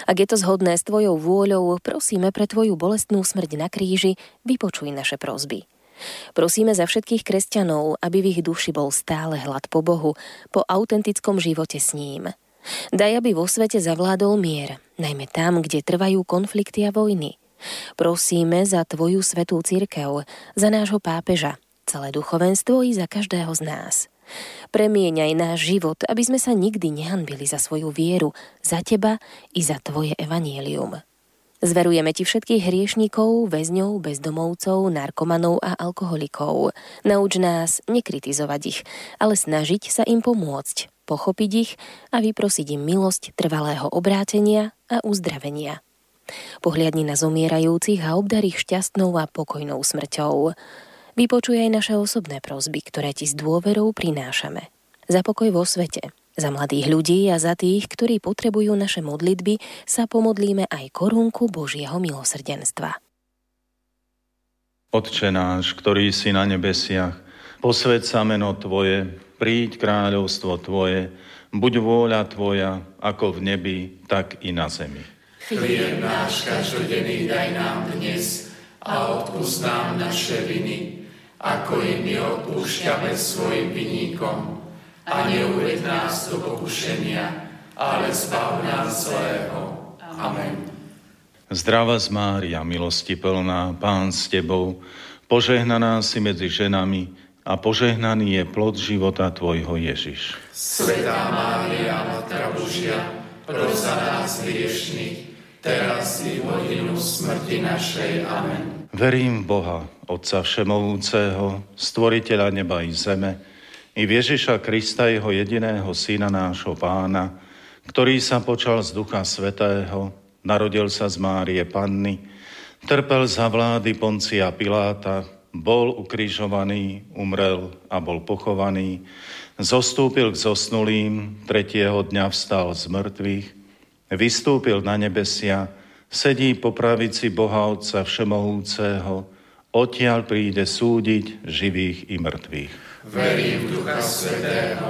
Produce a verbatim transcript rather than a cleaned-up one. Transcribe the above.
Ak je to zhodné s tvojou vôľou, prosíme pre tvoju bolestnú smrť na kríži, vypočuj naše prosby. Prosíme za všetkých kresťanov, aby v ich duši bol stále hlad po Bohu, po autentickom živote s ním. Daj, aby vo svete zavládol mier, najmä tam, kde trvajú konflikty a vojny. Prosíme za tvoju svätú cirkev, za nášho pápeža, celé duchovenstvo i za každého z nás. Premieňaj náš život, aby sme sa nikdy nehanbili za svoju vieru, za teba i za tvoje evanjelium. Zverujeme ti všetkých hriešnikov, väzňov, bezdomovcov, narkomanov a alkoholikov. Nauč nás nekritizovať ich, ale snažiť sa im pomôcť, pochopiť ich a vyprosiť im milosť trvalého obrátenia a uzdravenia. Pohliadni na zomierajúcich a obdar ich šťastnou a pokojnou smrťou. Vypočuj aj naše osobné prosby, ktoré ti s dôverou prinášame. Za pokoj vo svete, za mladých ľudí a za tých, ktorí potrebujú naše modlitby, sa pomodlíme aj korunku Božieho milosrdenstva. Otče náš, ktorý si na nebesiach, posväť sa meno Tvoje, príď kráľovstvo Tvoje, buď vôľa Tvoja, ako v nebi, tak i na zemi. Chlieb náš každodenný daj nám dnes a odpusť nám naše viny, ako i my odpúšťame svojim vinníkom. A neuveď nás do pokušenia, ale zbav nás zlého. Amen. Zdravá Mária, milosti plná, Pán s Tebou, požehnaná si medzi ženami a požehnaný je plod života Tvojho Ježiš. Svätá Mária, Matka Božia, pros za nás hriešnych, teraz i v hodinu smrti našej. Amen. Verím v Boha, Otca Všemovúceho, Stvoriteľa neba i zeme, i v Ježiša Krista, jeho jediného Syna, nášho Pána, ktorý sa počal z Ducha Svätého, narodil sa z Márie Panny, trpel za vlády Poncia Piláta, bol ukrižovaný, umrel a bol pochovaný, zostúpil k zosnulým, tretieho dňa vstal z mŕtvych, vystúpil na nebesia, sedí po pravici Boha Otca Všemohúceho, odtiaľ príde súdiť živých i mŕtvych. Verím v Ducha Svätého,